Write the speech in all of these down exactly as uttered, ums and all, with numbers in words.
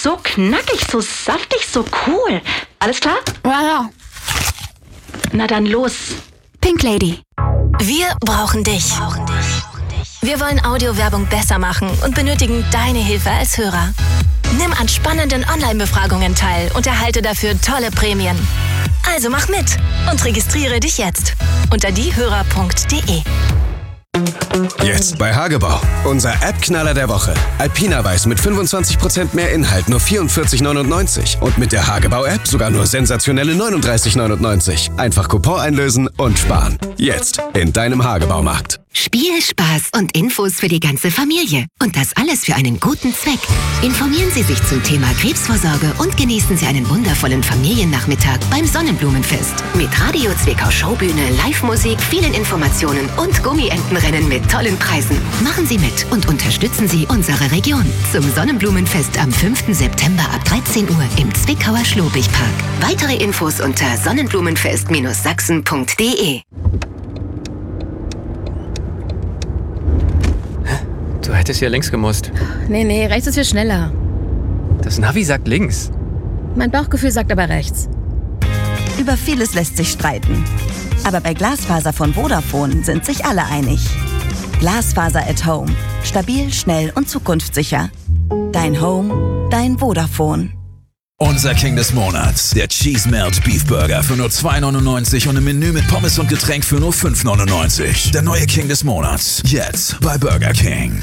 so knackig, so saftig, so cool. Alles klar? Ja, ja. Na dann los. Pink Lady. Wir brauchen dich. Wir wollen Audiowerbung besser machen und benötigen deine Hilfe als Hörer. Nimm an spannenden Online-Befragungen teil und erhalte dafür tolle Prämien. Also mach mit und registriere dich jetzt unter diehörer punkt de. Jetzt bei Hagebau. Unser App-Knaller der Woche. Alpina Weiß mit fünfundzwanzig Prozent mehr Inhalt, nur vierundvierzig neunundneunzig. Und mit der Hagebau-App sogar nur sensationelle neununddreißig neunundneunzig. Einfach Coupon einlösen und sparen. Jetzt in deinem Hagebaumarkt. Spiel, Spaß und Infos für die ganze Familie. Und das alles für einen guten Zweck. Informieren Sie sich zum Thema Krebsvorsorge und genießen Sie einen wundervollen Familiennachmittag beim Sonnenblumenfest. Mit Radio Zwickau Showbühne, Live-Musik, vielen Informationen und Gummientenrennen mit tollen Preisen. Machen Sie mit und unterstützen Sie unsere Region. Zum Sonnenblumenfest am fünften September ab dreizehn Uhr im Zwickauer Schlobigpark. Weitere Infos unter sonnenblumenfest Sachsen punkt de. Du hättest ja links gemusst. Nee, nee, rechts ist viel schneller. Das Navi sagt links. Mein Bauchgefühl sagt aber rechts. Über vieles lässt sich streiten. Aber bei Glasfaser von Vodafone sind sich alle einig. Glasfaser at Home. Stabil, schnell und zukunftssicher. Dein Home, dein Vodafone. Unser King des Monats, der Cheese Melt Beef Burger für nur zwei neunundneunzig und ein Menü mit Pommes und Getränk für nur fünf neunundneunzig. Der neue King des Monats, jetzt bei Burger King.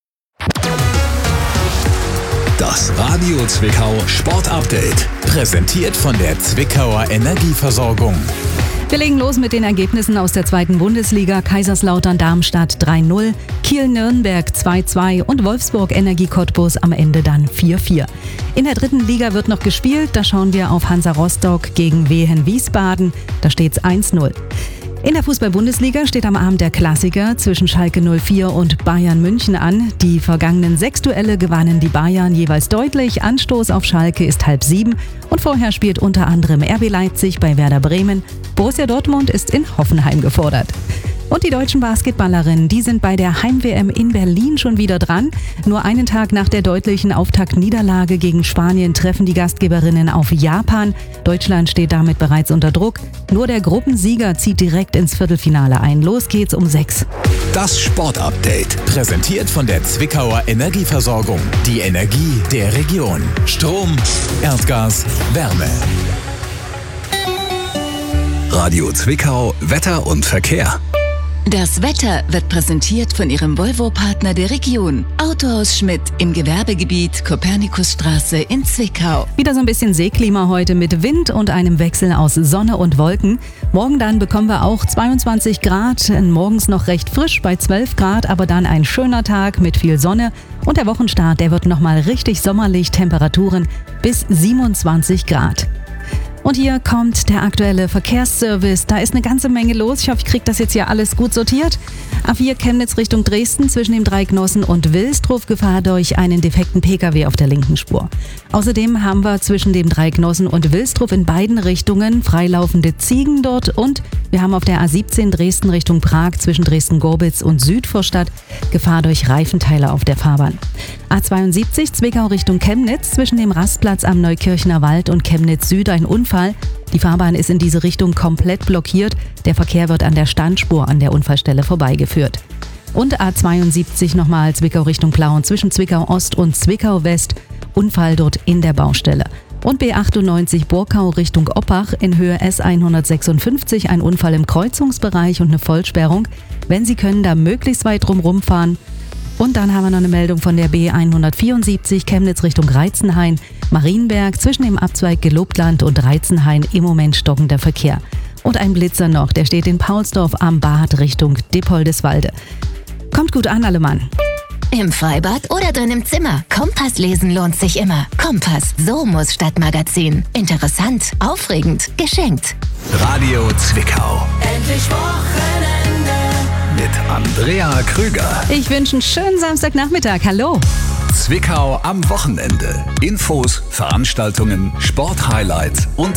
Das Radio Zwickau Sport Update, präsentiert von der Zwickauer Energieversorgung. Wir legen los mit den Ergebnissen aus der zweiten Bundesliga. Kaiserslautern-Darmstadt drei null, Kiel-Nürnberg zwei zwei und Wolfsburg-Energie Cottbus am Ende dann vier vier. In der dritten Liga wird noch gespielt. Da schauen wir auf Hansa Rostock gegen Wehen Wiesbaden. Da steht's eins null. In der Fußball-Bundesliga steht am Abend der Klassiker zwischen Schalke null vier und Bayern München an. Die vergangenen sechs Duelle gewannen die Bayern jeweils deutlich. Anstoß auf Schalke ist halb sieben. Und vorher spielt unter anderem R B Leipzig bei Werder Bremen. Borussia Dortmund ist in Hoffenheim gefordert. Und die deutschen Basketballerinnen, die sind bei der Heim-W M in Berlin schon wieder dran. Nur einen Tag nach der deutlichen Auftaktniederlage gegen Spanien treffen die Gastgeberinnen auf Japan. Deutschland steht damit bereits unter Druck. Nur der Gruppensieger zieht direkt ins Viertelfinale ein. Los geht's um sechs. Das Sportupdate, präsentiert von der Zwickauer Energieversorgung. Die Energie der Region. Strom, Erdgas, Wärme. Radio Zwickau, Wetter und Verkehr. Das Wetter wird präsentiert von Ihrem Volvo-Partner der Region. Autohaus Schmidt im Gewerbegebiet Kopernikusstraße in Zwickau. Wieder so ein bisschen Seeklima heute mit Wind und einem Wechsel aus Sonne und Wolken. Morgen dann bekommen wir auch zweiundzwanzig Grad, morgens noch recht frisch bei zwölf Grad, aber dann ein schöner Tag mit viel Sonne. Und der Wochenstart, der wird nochmal richtig sommerlich, Temperaturen bis siebenundzwanzig Grad. Und hier kommt der aktuelle Verkehrsservice. Da ist eine ganze Menge los. Ich hoffe, ich kriege das jetzt hier alles gut sortiert. A vier Chemnitz Richtung Dresden zwischen dem Dreignossen und Wilsdruf Gefahr durch einen defekten Pkw auf der linken Spur. Außerdem haben wir zwischen dem Dreignossen und Wilsdruf in beiden Richtungen freilaufende Ziegen dort. Und wir haben auf der A siebzehn Dresden Richtung Prag zwischen Dresden-Gorbitz und Südvorstadt Gefahr durch Reifenteile auf der Fahrbahn. A zweiundsiebzig Zwickau Richtung Chemnitz zwischen dem Rastplatz am Neukirchener Wald und Chemnitz Süd ein Unfall. Die Fahrbahn ist in diese Richtung komplett blockiert. Der Verkehr wird an der Standspur an der Unfallstelle vorbeigeführt. Und A zweiundsiebzig nochmal Zwickau Richtung Plauen zwischen Zwickau Ost und Zwickau West. Unfall dort in der Baustelle. Und B achtundneunzig Burkau Richtung Oppach in Höhe S hundertsechsundfünfzig ein Unfall im Kreuzungsbereich und eine Vollsperrung. Wenn Sie können, da möglichst weit drumherum fahren. Und dann haben wir noch eine Meldung von der B hundertvierundsiebzig Chemnitz Richtung Reizenhain, Marienberg zwischen dem Abzweig Gelobtland und Reizenhain im Moment stockender Verkehr. Und ein Blitzer noch, der steht in Paulsdorf am Bad Richtung Dippoldeswalde. Kommt gut an, alle Mann. Im Freibad oder drin im Zimmer. Kompass lesen lohnt sich immer. Kompass, so muss Stadtmagazin. Interessant, aufregend, geschenkt. Radio Zwickau. Endlich Wochenende. Mit Andrea Krüger. Ich wünsche einen schönen Samstagnachmittag. Hallo. Zwickau am Wochenende. Infos, Veranstaltungen, Sporthighlights und